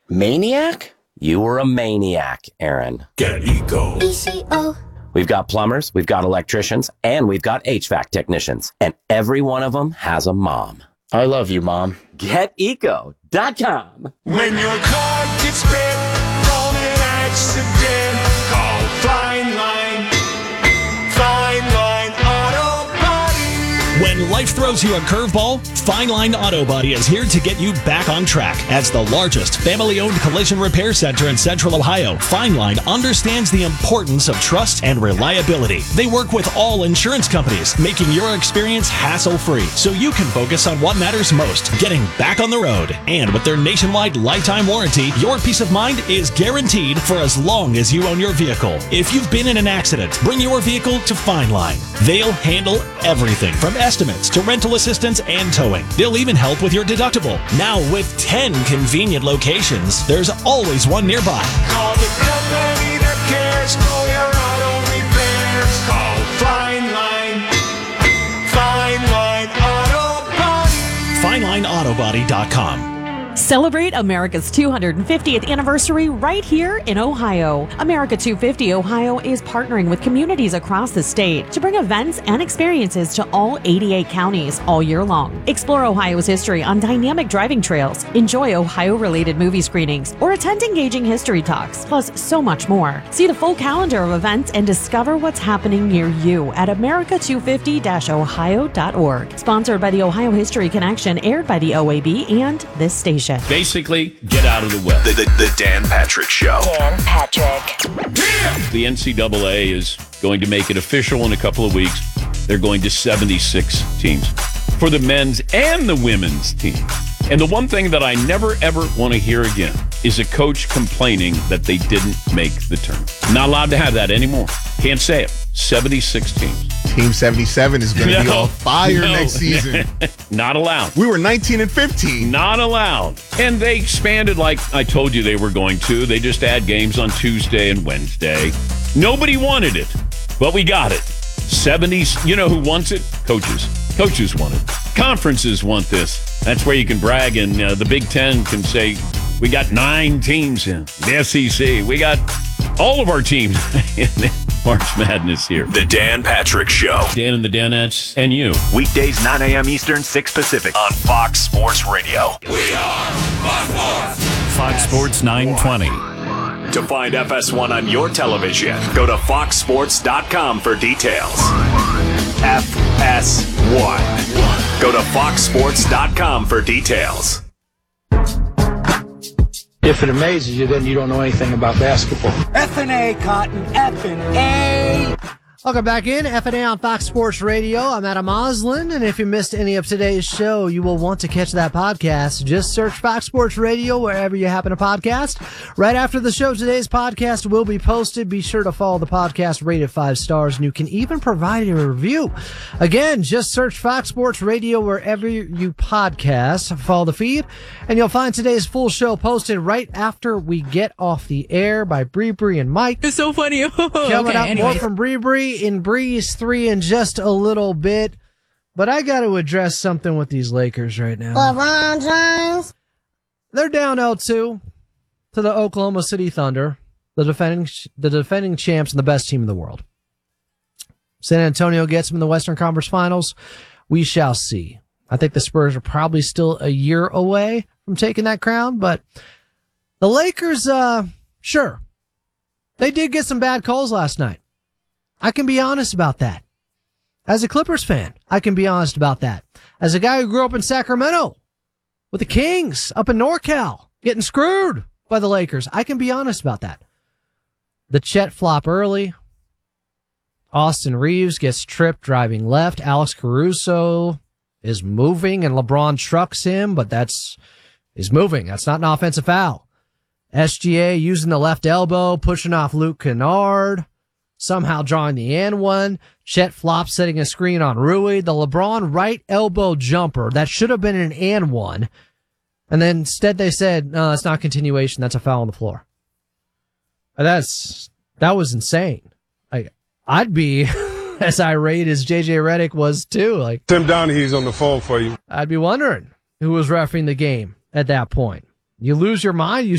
Maniac? You were a maniac, Aaron. Get Eco. ECO. We've got plumbers, we've got electricians, and we've got HVAC technicians. And every one of them has a mom. I love you, Mom. GetEco.com. When your car gets bit from an accident, call Fine Line. Fine Line Auto Body. When life throws you a curveball, Fine Line Auto Body is here to get you back on track. As the largest family-owned collision repair center in Central Ohio, Fine Line understands the importance of trust and reliability. They work with all insurance companies, making your experience hassle-free so you can focus on what matters most, getting back on the road. And with their nationwide lifetime warranty, your peace of mind is guaranteed for as long as you own your vehicle. If you've been in an accident, bring your vehicle to Fine Line. They'll handle everything from estimates to rental assistance and towing. They'll even help with your deductible. Now with 10 convenient locations, there's always one nearby. Call the company that cares for your auto repairs. Call Fine Line. Fine Line Auto Body. FineLineAutoBody.com. Celebrate America's 250th anniversary right here in Ohio. America 250 Ohio is partnering with communities across the state to bring events and experiences to all 88 counties all year long. Explore Ohio's history on dynamic driving trails, enjoy Ohio-related movie screenings, or attend engaging history talks, plus so much more. See the full calendar of events and discover what's happening near you at America250-Ohio.org. Sponsored by the Ohio History Connection, aired by the OAB and this station. Basically, get out of the way. The Dan Patrick Show. Dan Patrick. The NCAA is going to make it official in a couple of weeks. They're going to 76 teams for the men's and the women's team. And the one thing that I never, ever want to hear again is a coach complaining that they didn't make the tournament. Not allowed to have that anymore. Can't say it. 76 teams. Team 77 is going to be on fire next season. Not allowed. We were 19 and 15. Not allowed. And they expanded like I told you they were going to. They just add games on Tuesday and Wednesday. Nobody wanted it, but we got it. 70s. You know who wants it? Coaches. Coaches want it. Conferences want this. That's where you can brag, and the Big Ten can say, we got 9 teams in. The SEC, we got all of our teams in March Madness here. The Dan Patrick Show. Dan and the Danettes and you. Weekdays 9 a.m. Eastern, 6 Pacific on Fox Sports Radio. We are Fox Sports. Fox Sports 920. To find FS1 on your television, go to foxsports.com for details. FS1. Go to foxsports.com for details. If it amazes you, then you don't know anything about basketball. F&A, Cotton, F&A. Welcome back in, F&A on Fox Sports Radio. I'm Adam Oslin, and if you missed any of today's show, you will want to catch that podcast. Just search Fox Sports Radio wherever you happen to podcast. Right after the show, today's podcast will be posted. Be sure to follow the podcast, rated 5 stars, and you can even provide a review. Again, just search Fox Sports Radio wherever you podcast. Follow the feed, and you'll find today's full show posted right after we get off the air by Bree and Mike. It's so funny. Coming up, more from Bree in Breeze 3 in just a little bit. But I got to address something with these Lakers right now. LeBron James. They're down 0-2 to the Oklahoma City Thunder, the defending champs and the best team in the world. San Antonio gets them in the Western Conference Finals. We shall see. I think the Spurs are probably still a year away from taking that crown, but the Lakers, sure, they did get some bad calls last night. I can be honest about that. As a Clippers fan, I can be honest about that. As a guy who grew up in Sacramento with the Kings up in NorCal getting screwed by the Lakers, I can be honest about that. The Chet flop early. Austin Reeves gets tripped driving left. Alex Caruso is moving and LeBron trucks him, but he's moving. That's not an offensive foul. SGA using the left elbow, pushing off Luke Kennard. Somehow drawing the and one. Chet flops setting a screen on Rui. The LeBron right elbow jumper. That should have been an and one. And then instead they said, no, that's not continuation. That's a foul on the floor. That was insane. I'd be as irate as JJ Redick was too. Tim Donaghy's on the phone for you. I'd be wondering who was refereeing the game at that point. You lose your mind. You